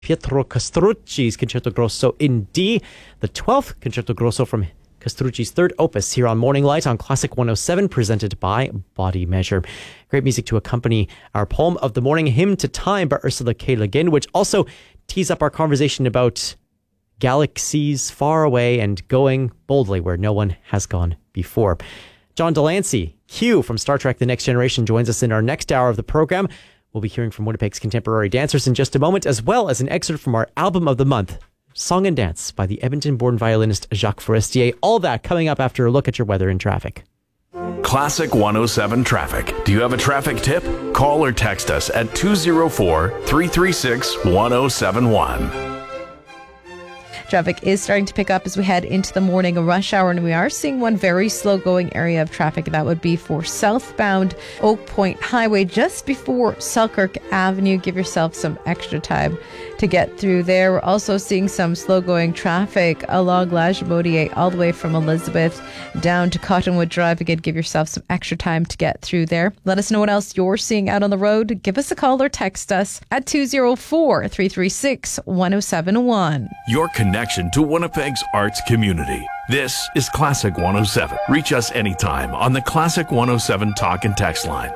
Pietro Castrucci's Concerto Grosso in D, the 12th Concerto Grosso from Castrucci's third opus here on Morning Light on Classic 107, presented by Body Measure. Great music to accompany our poem of the morning, Hymn to Time by Ursula K. Le Guin, which also tees up our conversation about galaxies far away and going boldly where no one has gone before. John Delancey, Q from Star Trek The Next Generation, joins us in our next hour of the program. We'll be hearing from Winnipeg's contemporary dancers in just a moment, as well as an excerpt from our album of the month, Song and Dance by the Edmonton-born violinist Jacques Forestier. All that coming up after a look at your weather and traffic. Classic 107 traffic. Do you have a traffic tip? Call or text us at 204-336-1071. Traffic is starting to pick up as we head into the morning rush hour, and we are seeing one very slow-going area of traffic. That would be for southbound Oak Point Highway just before Selkirk Avenue. Give yourself some extra time to get through there. We're also seeing some slow-going traffic along La Jamodier all the way from Elizabeth down to Cottonwood Drive. Again, give yourself some extra time to get through there. Let us know what else you're seeing out on the road. Give us a call or text us at 204-336-1071. Your connection to Winnipeg's arts community. This is Classic 107. Reach us anytime on the Classic 107 talk and text line,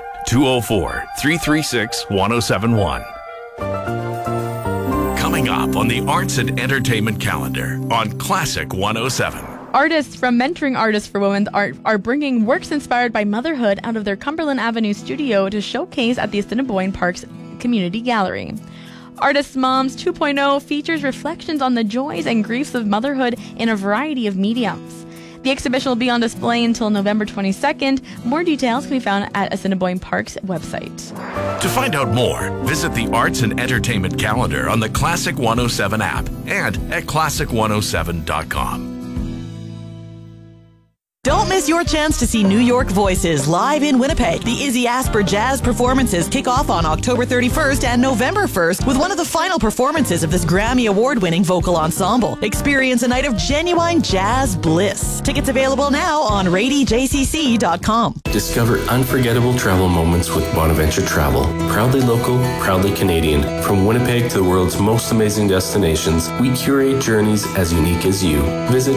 204-336-1071. Coming up on the arts and entertainment calendar on Classic 107. Artists from Mentoring Artists for Women's Art are bringing works inspired by motherhood out of their Cumberland Avenue studio to showcase at the Assiniboine Parks Community Gallery. Artists Moms 2.0 features reflections on the joys and griefs of motherhood in a variety of mediums. The exhibition will be on display until November 22nd. More details can be found at Assiniboine Park's website. To find out more, visit the Arts and Entertainment calendar on the Classic 107 app and at classic107.com. Don't miss your chance to see New York Voices live in Winnipeg. The Izzy Asper Jazz performances kick off on October 31st and November 1st with one of the final performances of this Grammy Award-winning vocal ensemble. Experience a night of genuine jazz bliss. Tickets available now on radyjcc.com. Discover unforgettable travel moments with Bonaventure Travel. Proudly local, proudly Canadian. From Winnipeg to the world's most amazing destinations, we curate journeys as unique as you. Visit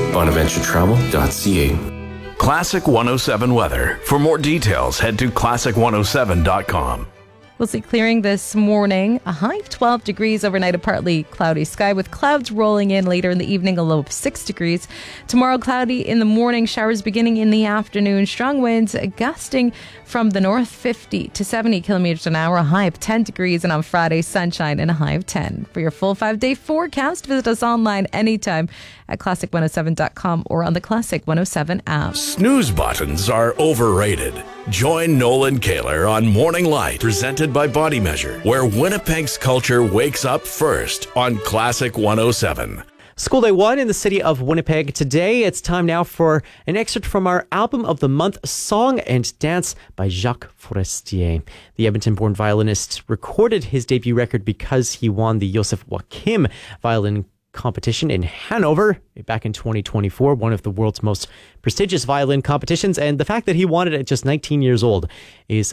bonaventuretravel.ca. Classic 107 weather. For more details, head to classic107.com. We'll see clearing this morning, a high of 12 degrees overnight, a partly cloudy sky with clouds rolling in later in the evening, a low of 6 degrees. Tomorrow, cloudy in the morning, showers beginning in the afternoon, strong winds gusting from the north 50 to 70 kilometers an hour, a high of 10 degrees, and on Friday, sunshine and a high of 10. For your full 5-day forecast, visit us online anytime at classic107.com or on the Classic 107 app. Snooze buttons are overrated. Join Nolan Kaler on Morning Light, presented by Body Measure, where Winnipeg's culture wakes up first on Classic 107. School Day 1 in the city of Winnipeg today. It's time now for an excerpt from our album of the month, Song and Dance by Jacques Forestier. The Edmonton-born violinist recorded his debut record because he won the Joseph Joachim violin competition in Hanover back in 2024, one of the world's most prestigious violin competitions. And the fact that he won it at just 19 years old is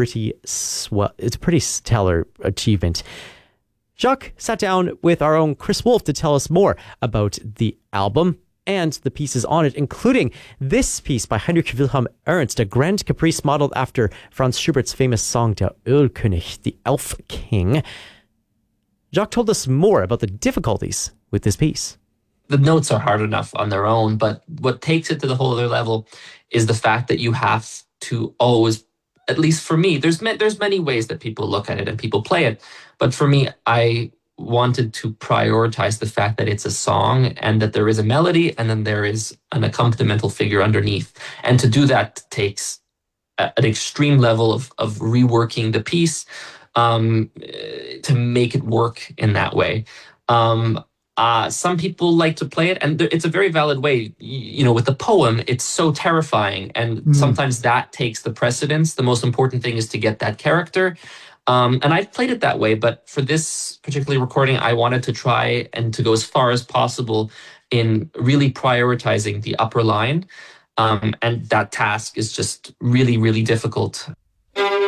it's a pretty stellar achievement. Jacques sat down with our own Chris Wolf to tell us more about the album and the pieces on it, including this piece by Heinrich Wilhelm Ernst, a grand caprice modeled after Franz Schubert's famous song Der Ölkönig, the Elf King. Jacques told us more about the difficulties with this piece. The notes are hard enough on their own, but what takes it to the whole other level is the fact that you have to always, at least for me, there's many ways that people look at it and people play it, but for me, I wanted to prioritize the fact that it's a song and that there is a melody and then there is an accompanimental figure underneath. And to do that takes an extreme level of reworking the piece to make it work in that way. Some people like to play it, and it's a very valid way. You know, with the poem, it's so terrifying, and sometimes that takes the precedence. The most important thing is to get that character. And I've played it that way, but for this particular recording, I wanted to try and to go as far as possible in really prioritizing the upper line. And that task is just really, really difficult.